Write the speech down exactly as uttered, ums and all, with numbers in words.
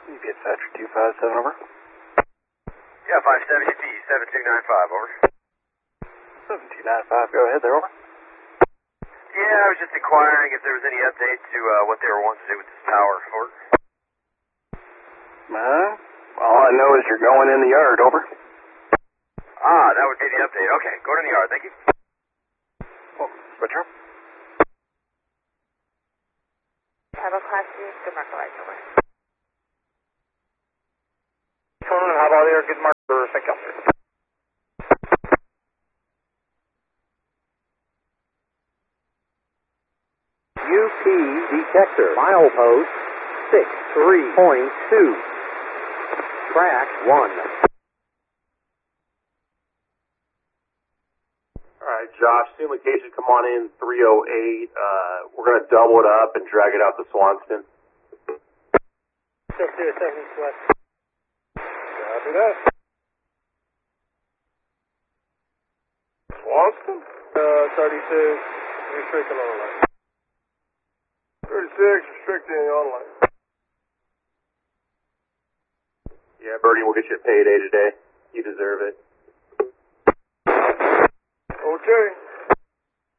U P S Thatcher two five seven, over. Yeah, five seven U P, seven two nine five, over. seven two nine five, go ahead there, over. Yeah, I was just inquiring if there was any update to uh, what they were wanting to do with this tower, over. Uh, all I know is you're going in the yard, over. Ah, that would be the update. Okay, go to the yard, thank you. Well, Switcher. Have a class C, good mark light, over. Conan, how about here? Good mark for Saint Kelsey. U P detector, milepost six three point two, track one. Alright, Josh, see location, come on in, three oh eight, uh, we're gonna double it up and drag it out to Swanston. six zero seven West. Copy that. Swanston? Uh, thirty-two, restricting on line. thirty-six, restricting on line. Yeah, Birdie, we'll get you a payday today. You deserve it. Okay.